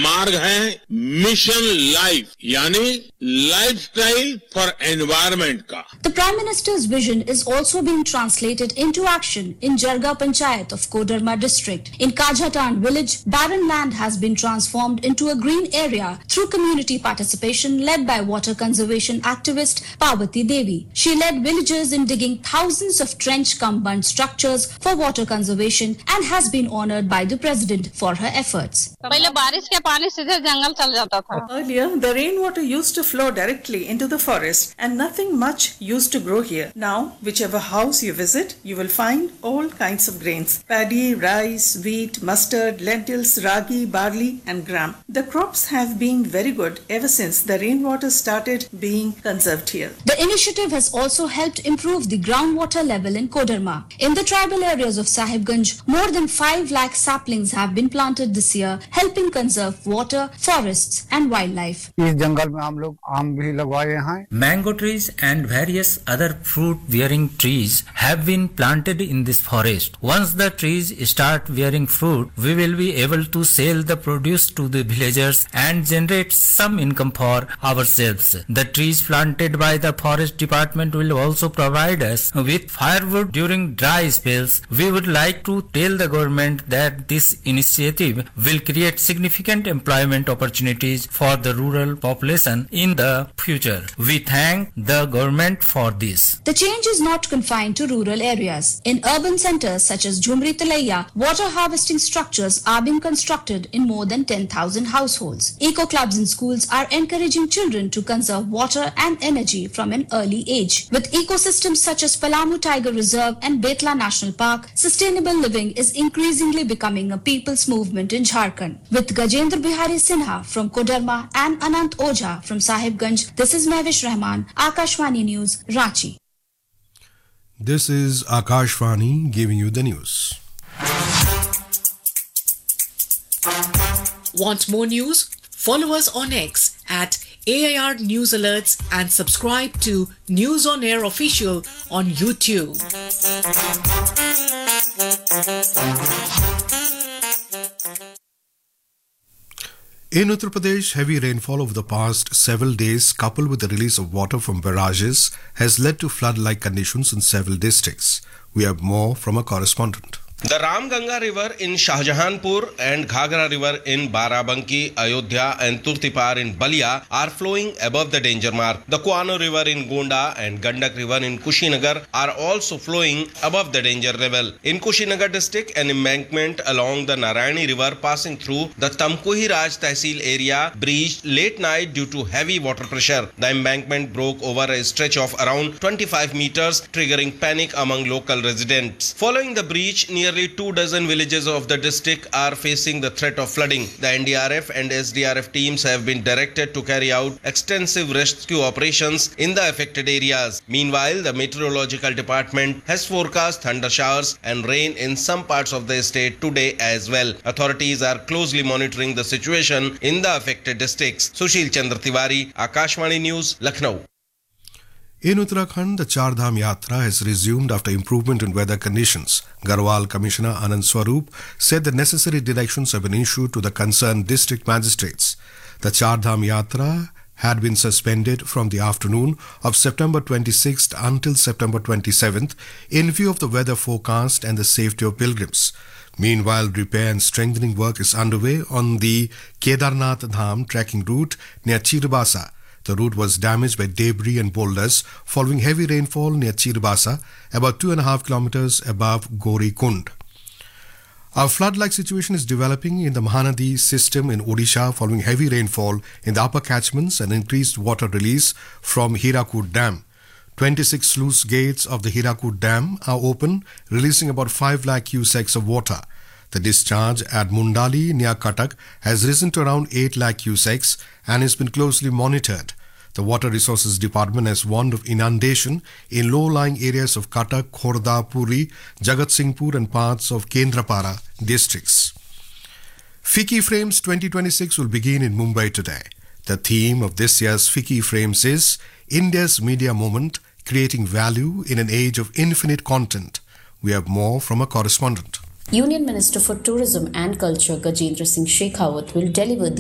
मार्ग है mission life यानी लाइफस्टाइल फॉर एनवायरमेंट का. The Prime Minister's vision is also being translated into action in Jarga Panchayat of Koderma district. In Kajatan village, barren land has been transformed into a green area through community participation led by water conservation activist Parvati Devi. She led villagers in digging thousands of trench-cum-bund structures for water conservation and has been honored by the president for her efforts. पहले बारिश के पानी सीधे जंगल चल जाता था. Earlier, the rainwater used to flow directly into the forest and nothing much used to grow here. Now, whichever house you visit, you will find all kinds of grains. Paddy, rice, wheat, mustard, lentils, ragi, barley and gram. The crops have been very good ever since the rainwater started being conserved here. The initiative has also helped improve the groundwater level in Koderma. In the tribal areas of Sahibganj, more than 5 lakh saplings have been planted this year, helping conserve water, forests and wildlife. इस जंगल में हम लोग आम भी लगवाए हैं. Mango trees and various other fruit-bearing trees have been planted in this forest. Once the trees start bearing fruit, we will be able to sell the produce to the villagers and generate some income for ourselves. The trees planted by the forest department will also provide us with firewood during dry spells. We would like to tell the government that this initiative will create significant employment opportunities for the rural population in the future. We thank the government for this. The change is not confined to rural areas. In urban centers such as Jhumri Talaiya, water harvesting structures are being constructed in more than 10,000 households. Eco clubs in schools are encouraging children to conserve water and energy from an early age. With ecosystems such as Palamu Tiger Reserve and Betla National Park, sustainable living is increasingly becoming a people's movement in Jharkhand. With Gajendra Bihari Sinha from Koderma and Anant Ojha from Sahibganj, this is Mehwish Rahman, Akashvani News, Ranchi. This is Akashvani giving you the news. Want more news? Follow us on X at AIR News Alerts and subscribe to News on Air Official on YouTube. In Uttar Pradesh, heavy rainfall over the past several days, coupled with the release of water from barrages, has led to flood-like conditions in several districts. We have more from a correspondent. The Ramganga River in Shahjahanpur and Ghagra River in Barabanki, Ayodhya and Turtipar in Balia are flowing above the danger mark. The Kuano River in Gonda and Gandak River in Kushinagar are also flowing above the danger level. In Kushinagar district, an embankment along the Narayani River passing through the Tamkuhi Raj Tehsil area breached late night due to heavy water pressure. The embankment broke over a stretch of around 25 meters, triggering panic among local residents. Following the breach, nearly 24 villages of the district are facing the threat of flooding. The NDRF and SDRF teams have been directed to carry out extensive rescue operations in the affected areas. Meanwhile, the meteorological department has forecast thunder showers and rain in some parts of the state today as well. Authorities are closely monitoring the situation in the affected districts. Sushil Chandra Tiwari, Akashvani News, Lucknow. In Uttarakhand, the Char Dham Yatra has resumed after improvement in weather conditions. Garhwal Commissioner Anand Swarup said the necessary directions have been issued to the concerned district magistrates. The Char Dham Yatra had been suspended from the afternoon of September 26th until September 27th in view of the weather forecast and the safety of pilgrims. Meanwhile, repair and strengthening work is underway on the Kedarnath Dham trekking route near Chirbasa. The route was damaged by debris and boulders following heavy rainfall near Chirbasa, about 2.5 kilometers above Gauri Kund. A flood-like situation is developing in the Mahanadi system in Odisha following heavy rainfall in the upper catchments and increased water release from Hirakud Dam. 26 sluice gates of the Hirakud Dam are open, releasing about 5 lakh cusecs of water. The discharge at Mundali near Cuttack has risen to around 8 lakh cusecs and has been closely monitored. The Water Resources Department has warned of inundation in low-lying areas of Cuttack, Khorda, Puri, Jagatsinghpur and parts of Kendrapara districts. FICCI Frames 2026 will begin in Mumbai today. The theme of this year's FICCI Frames is India's Media Moment, Creating Value in an Age of Infinite Content. We have more from a correspondent. Union Minister for Tourism and Culture Gajendra Singh Shekhawat will deliver the